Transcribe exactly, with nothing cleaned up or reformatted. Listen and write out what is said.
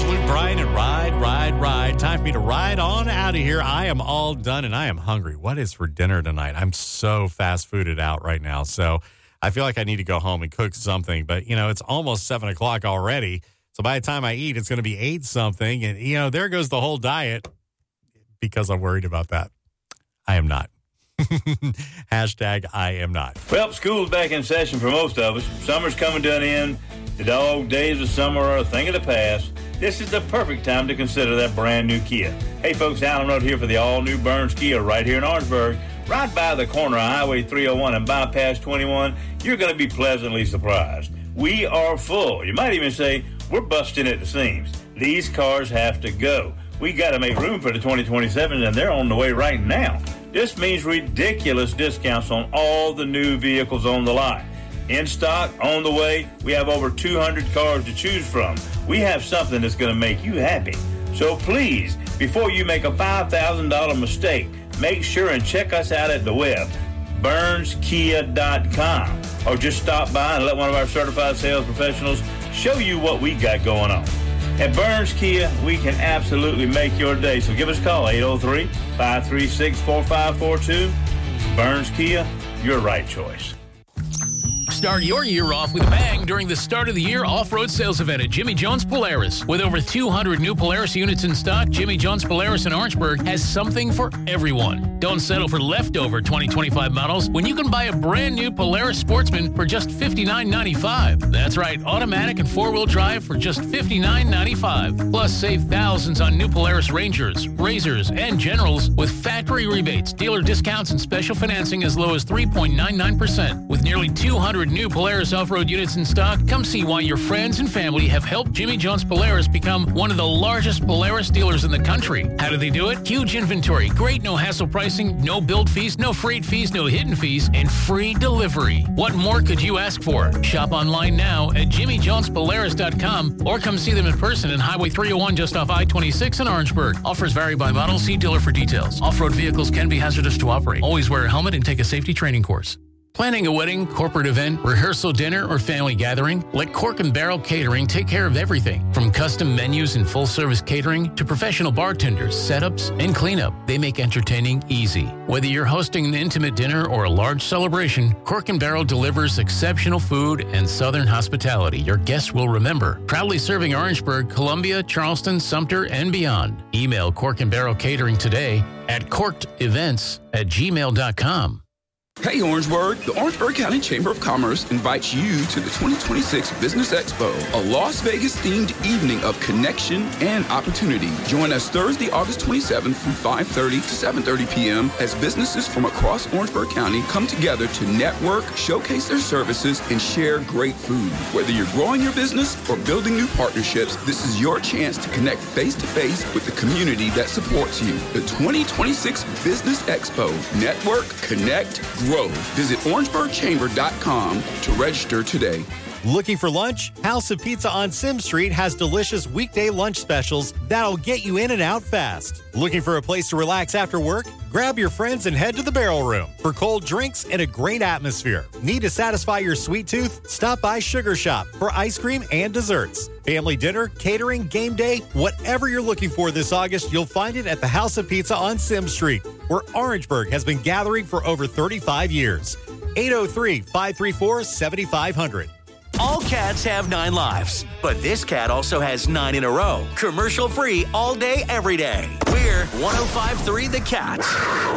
Luke Bryan and Ride, Ride, Ride. Time for me to ride on out of here. I am all done and I am hungry. What is for dinner tonight? I'm so fast fooded out right now. So I feel like I need to go home and cook something. But, you know, it's almost seven o'clock already. So by the time I eat, it's going to be eight something. And, you know, there goes the whole diet because I'm worried about that. I am not. Hashtag I am not. Well, school's back in session for most of us. Summer's coming to an end. The dog days of summer are a thing of the past. This is the perfect time to consider that brand new Kia. Hey folks, Alan Road here for the all-new Burns Kia right here in Orangeburg. Right by the corner of Highway three oh one and Bypass twenty-one, you're going to be pleasantly surprised. We are full. You might even say we're busting at the seams. These cars have to go. We got to make room for the twenty twenty-sevens, and they're on the way right now. This means ridiculous discounts on all the new vehicles on the line. In stock, on the way, we have over two hundred cars to choose from. We have something that's going to make you happy. So please, before you make a five thousand dollars mistake, make sure and check us out at the web, burns kia dot com, or just stop by and let one of our certified sales professionals show you what we got going on. At Burns Kia, we can absolutely make your day. So give us a call, eight oh three, five three six, four five four two. Burns Kia, your right choice. Start your year off with a bang during the start of the year off-road sales event at Jimmy John's Polaris. With over two hundred new Polaris units in stock, Jimmy John's Polaris in Orangeburg has something for everyone. Don't settle for leftover twenty twenty-five models when you can buy a brand new Polaris Sportsman for just fifty-nine ninety-five. That's right, automatic and four-wheel drive for just fifty-nine ninety-five. Plus, save thousands on new Polaris Rangers, Razors, and Generals with factory rebates, dealer discounts, and special financing as low as three point nine nine percent. With nearly two hundred new Polaris off-road units in stock, come see why your friends and family have helped Jimmy John's Polaris become one of the largest Polaris dealers in the country. How do they do it? Huge inventory, great no-hassle pricing, no build fees, no freight fees, no hidden fees, and free delivery. What more could you ask for? Shop online now at jimmy johns polaris dot com or come see them in person in Highway three oh one just off I twenty-six in Orangeburg. Offers vary by model. See dealer for details. Off-road vehicles can be hazardous to operate. Always wear a helmet and take a safety training course. Planning a wedding, corporate event, rehearsal dinner, or family gathering? Let Cork and Barrel Catering take care of everything. From custom menus and full-service catering to professional bartenders, setups, and cleanup, they make entertaining easy. Whether you're hosting an intimate dinner or a large celebration, Cork and Barrel delivers exceptional food and southern hospitality your guests will remember. Proudly serving Orangeburg, Columbia, Charleston, Sumter, and beyond. Email Cork and Barrel Catering today at corked events at gmail dot com. Hey Orangeburg, the Orangeburg County Chamber of Commerce invites you to the twenty twenty-six Business Expo, a Las Vegas-themed evening of connection and opportunity. Join us Thursday, August twenty-seventh from five thirty to seven thirty p.m. as businesses from across Orangeburg County come together to network, showcase their services, and share great food. Whether you're growing your business or building new partnerships, this is your chance to connect face-to-face with the community that supports you. The twenty twenty-six Business Expo. Network, connect, grow. Visit orangeburg chamber dot com to register today. Looking for lunch? House of Pizza on Sim Street has delicious weekday lunch specials that'll get you in and out fast. Looking for a place to relax after work? Grab your friends and head to the Barrel Room for cold drinks and a great atmosphere. Need to satisfy your sweet tooth? Stop by Sugar Shop for ice cream and desserts. Family dinner, catering, game day, whatever you're looking for this August, you'll find it at the House of Pizza on Sim Street, where Orangeburg has been gathering for over thirty-five years. eight oh three, five three four, seven five zero zero. All cats have nine lives, but this cat also has nine in a row. Commercial free all day, every day. We're one oh five point three The Cat.